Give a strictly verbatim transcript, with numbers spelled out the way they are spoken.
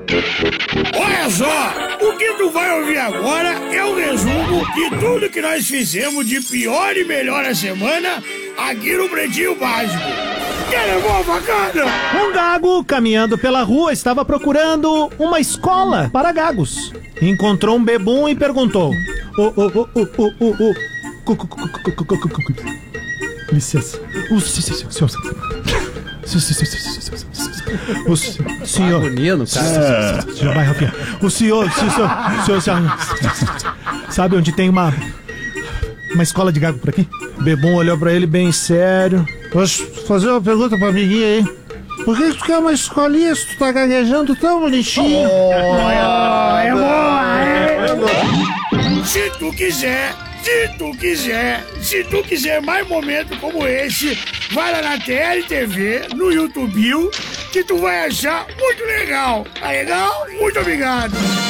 Olha só, o que tu vai ouvir agora é um resumo de tudo que nós fizemos de pior e melhor a semana aqui no Pretinho Básico. Quem levou a facada? Um gago, caminhando pela rua, estava procurando uma escola para gagos. Encontrou um bebum e perguntou: Ô, ô, ô, ô, ô, ô, ô, licença. O senhor... O senhor... Menino, cara. Senhor vai, Rafinha. O senhor... O senhor... O senhor sabe onde tem uma... Uma escola de gago por aqui? Bebum olhou pra ele bem sério. Posso fazer uma pergunta pra amiguinha aí? Por que tu quer uma escolinha se tu tá gaguejando tão bonitinho? Oh, é boa, é boa. Se tu quiser, se tu quiser, se tu quiser mais momentos como esse, vai lá na T L T V, no YouTube, que tu vai achar muito legal. Tá legal? Muito obrigado.